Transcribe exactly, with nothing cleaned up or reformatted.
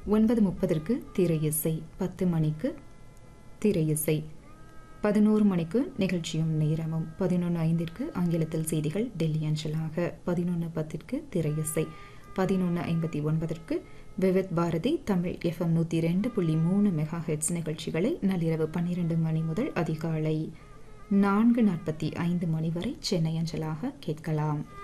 ஒன்பது முப்பதற்கு திரை இசை, பத்து மணிக்கு திரை இசை, பதினோரு மணிக்கு நிகழ்ச்சியும் நேரமும், பதினொன்று ஐந்திற்கு ஆங்கிலத்தில் செய்திகள் டெல்லி அஞ்சலாக, பதினொன்று பத்திற்கு திரை இசை, பதினொன்று ஐம்பத்தி ஒன்பதற்கு விவித் பாரதி தமிழ் எஃப்எம் நூற்றி ரெண்டு புள்ளி மூணு மெகா ஹெட்ஸ் நிகழ்ச்சிகளை நள்ளிரவு பன்னிரண்டு மணி முதல் அதிகாலை நான்கு நாற்பத்தி ஐந்து மணி வரை சென்னை அஞ்சலாக கேட்கலாம்.